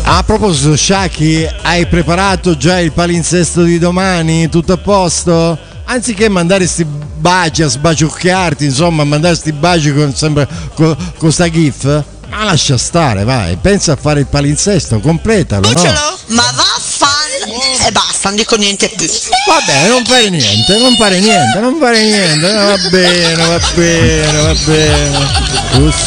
A proposito, Shaki, hai preparato già il palinsesto di domani? Tutto a posto? Anziché mandare sti baci a sbaciucchiarti, insomma, mandare sti baci con sempre con sta gif, ma lascia stare, vai, pensa a fare il palinsesto, completalo, no? Ma e basta, non dico niente più. Vabbè, non fare niente, no, va bene.